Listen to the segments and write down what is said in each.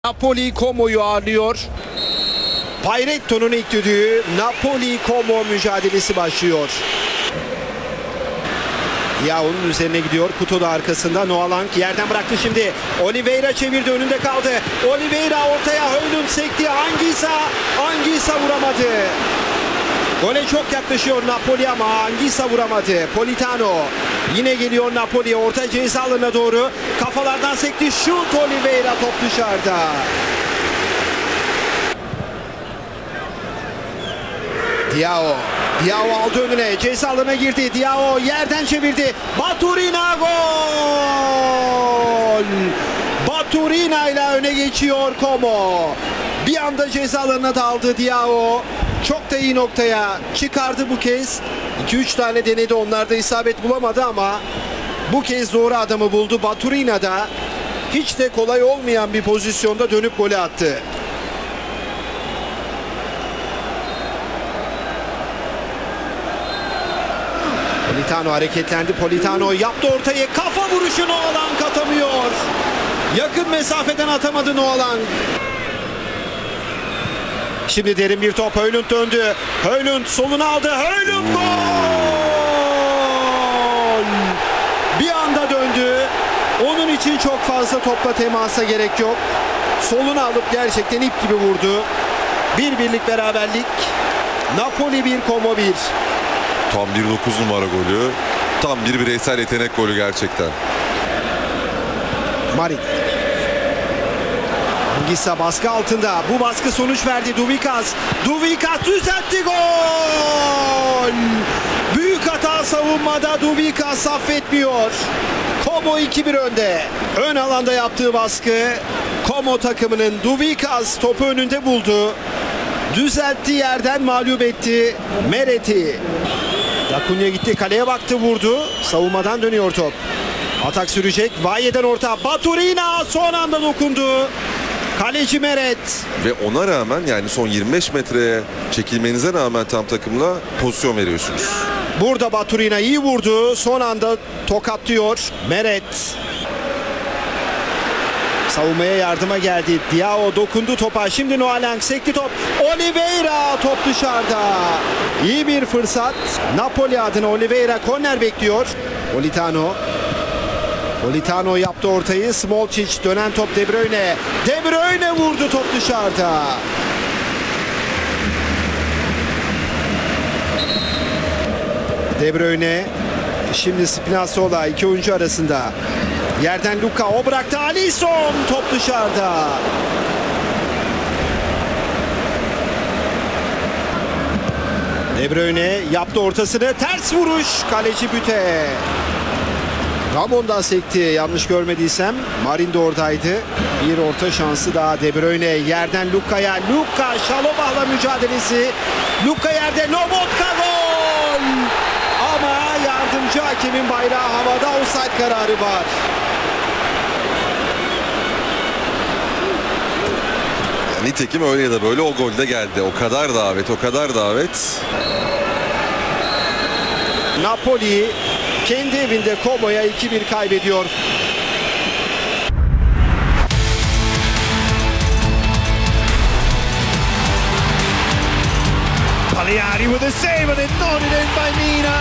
Napoli Como'yu ağırlıyor. Pairetto'nun ilk düdüğü, Napoli-Como mücadelesi başlıyor. Ya onun üzerine gidiyor. Kutu da arkasında. Noalang yerden bıraktı şimdi. Oliveira çevirdi. Önünde kaldı. Oliveira ortaya. Höylund sekti. Anguissa vuramadı. Gole çok yaklaşıyor Napoli ama Anguissa vuramadı. Politano. Yine geliyor Napoli. Orta ceza alanına doğru. Kafalardan sekti. Şut Oliveira. Top dışarıda. Diao aldı önüne. Ceza alanına girdi. Diao yerden çevirdi. Baturina gol! Baturina ile öne geçiyor Como. Bir anda ceza alanına daldı Diao. Çok da iyi noktaya çıkardı bu kez. 2-3 tane denedi. Onlarda isabet bulamadı ama bu kez doğru adamı buldu. Baturina da hiç de kolay olmayan bir pozisyonda dönüp golü attı. Politano hareketlendi. Politano yaptı ortayı. Kafa vuruşu Noalang atamıyor. Yakın mesafeden atamadı Noalang. Şimdi derin bir top. Höylund döndü. Höylund soluna aldı. Höylund gol! Bir anda döndü. Onun için çok fazla topla temasa gerek yok. Soluna alıp gerçekten ip gibi vurdu. 1-1'lik beraberlik. Napoli 1, Como 1. Tam bir 9 numara golü. Tam bir bireysel yetenek golü gerçekten. Marin. Anguissa baskı altında. Bu baskı sonuç verdi. Douvikas düzeltti, gol! Büyük hata savunmada. Douvikas affetmiyor. Como 2-1 önde. Ön alanda yaptığı baskı. Como takımının Douvikas topu önünde buldu. Düzeltti, yerden mağlup etti Meret'i. Dacunya gitti, kaleye baktı, vurdu. Savunmadan dönüyor top. Atak sürecek. Vaye'den orta. Baturina son anda dokundu. Kaleci Meret. Ve ona rağmen, yani son 25 metreye çekilmenize rağmen tam takımla pozisyon veriyorsunuz. Burada Baturina iyi vurdu. Son anda tokatlıyor Meret. Savunmaya yardıma geldi. Diao dokundu topa. Şimdi Noalang sekti top. Oliveira, top dışarıda. İyi bir fırsat. Napoli adına Oliveira korner bekliyor. Politano yaptı ortayı. Smolcic, dönen top De Bruyne. De Bruyne vurdu, top dışarıda. De Bruyne. Şimdi Spinazzola, iki oyuncu arasında. Yerden Luka, o bıraktı. Alisson, top dışarıda. De Bruyne yaptı ortasını. Ters vuruş. Kaleci Büte. Ramon'dan sekti, yanlış görmediysem. Marin de oradaydı. Bir orta şansı daha De Bruyne. Yerden Luka'ya. Luka, Şalobah'la mücadelesi. Luka yerde. Lobotka, gol! Ama yardımcı hakemin bayrağı havada, offside kararı var. Nitekim öyle ya da böyle o gol de geldi. O kadar davet. Napoli kendi evinde Como'ya 2-1 kaybediyor. Pagliari with a save and it's nodded in by Mina.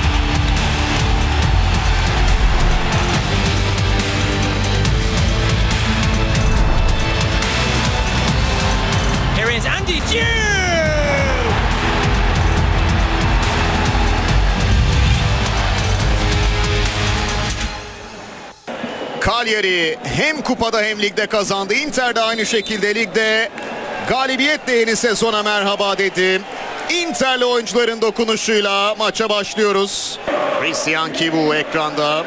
Here is Andy Dew! Cagliari hem kupada hem ligde kazandı. Inter de aynı şekilde ligde galibiyetle yeni sezona merhaba dedi. Inter'li oyuncuların dokunuşuyla maça başlıyoruz. Christian Chivu ekranda.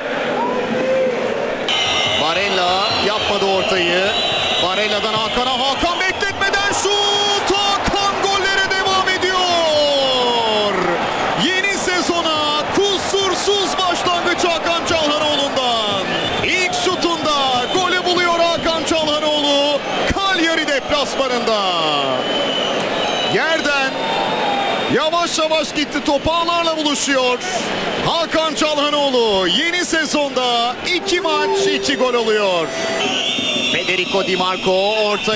Barella yapmadı ortayı. Barella'dan Hakan'a. Hakan bekletmeden şut. Hakan gollere devam ediyor. Yeni sezona kusursuz başlangıç Hakan Çalhanoğlu'ndan. İlk şutunda golü buluyor Hakan Çalhanoğlu. Cagliari deplasmanında. Yerden yavaş yavaş gitti, top ağlarla buluşuyor. Hakan Çalhanoğlu yeni sezonda 2 maç 2 gol oluyor. Bedeli Federico Di Marco orta